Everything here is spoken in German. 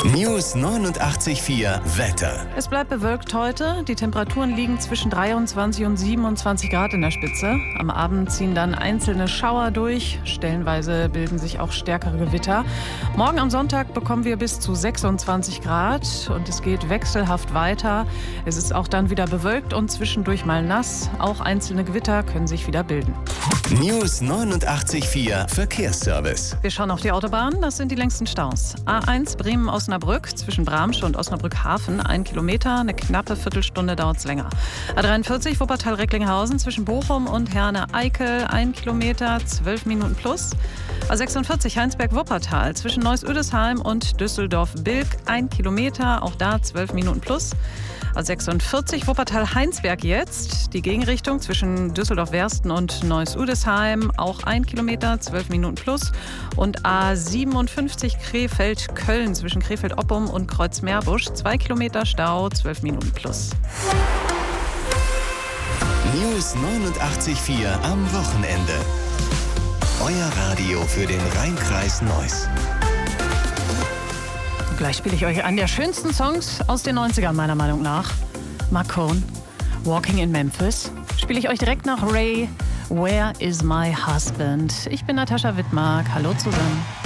News 89,4 Wetter. Es bleibt bewölkt heute. Die Temperaturen liegen zwischen 23 und 27 Grad in der Spitze. Am Abend ziehen dann einzelne Schauer durch. Stellenweise bilden sich auch stärkere Gewitter. Morgen am Sonntag bekommen wir bis zu 26 Grad und es geht wechselhaft weiter. Es ist auch dann wieder bewölkt und zwischendurch mal nass. Auch einzelne Gewitter können sich wieder bilden. News 89,4 Verkehrsservice. Wir schauen auf die Autobahn. Das sind die längsten Staus. A1 Bremen-Osnabrück zwischen Bramsch und Osnabrück-Hafen 1 Kilometer. Eine knappe Viertelstunde dauert es länger. A43 Wuppertal-Recklinghausen zwischen Bochum und Herne-Eickel 1 Kilometer, 12 Minuten plus. A46 Heinsberg-Wuppertal zwischen Neuss-Oedesheim und Düsseldorf-Bilk 1 Kilometer, auch da 12 Minuten plus. A46 Wuppertal-Heinsberg jetzt, die Gegenrichtung zwischen Düsseldorf-Wersten und Neuss-Oedesheim, auch 1 Kilometer, 12 Minuten plus. Und A57 Krefeld-Köln zwischen Krefeld-Oppum und Kreuz-Meerbusch, 2 Kilometer Stau, 12 Minuten plus. News 89,4 am Wochenende. Euer Radio für den Rhein-Kreis Neuss. Gleich spiele ich euch einen der schönsten Songs aus den 90ern, meiner Meinung nach. Marc Cohn, Walking in Memphis. Spiele ich euch direkt nach Ray, Where is my husband? Ich bin Natascha Wittmark. Hallo zusammen.